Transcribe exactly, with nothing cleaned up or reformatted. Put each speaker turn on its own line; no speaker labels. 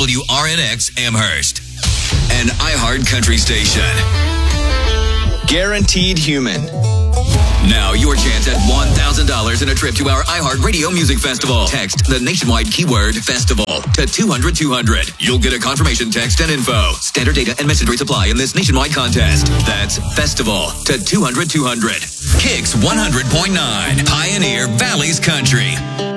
W R N X Amherst. An iHeart Country station.
Guaranteed Human.
Now your chance at one thousand dollars and a trip to our iHeart Radio Music Festival. Text the nationwide keyword festival to two hundred two hundred. You'll get a confirmation text and info. Standard data and message rates apply in this nationwide contest. That's festival to two hundred two hundred. Kicks one hundred point nine. Pioneer Valley's Country.